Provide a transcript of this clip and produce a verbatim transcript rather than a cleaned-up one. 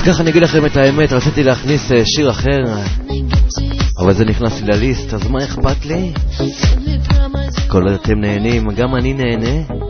ככה אני אגיד לכם את האמת, רציתי להכניס שיר אחר, אבל זה נכנס לי לליסט, אז מה אכפת לי? כל עוד אתם נהנים, גם אני נהנה.